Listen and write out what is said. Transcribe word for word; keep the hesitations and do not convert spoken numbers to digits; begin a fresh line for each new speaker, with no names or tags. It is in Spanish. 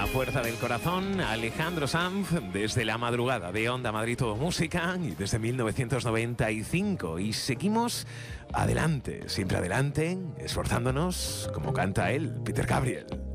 Fuerza del Corazón, Alejandro Sanz, desde la madrugada de Onda Madrid Todo Música y desde mil novecientos noventa y cinco. Y seguimos adelante, siempre adelante, esforzándonos como canta él, Peter Gabriel.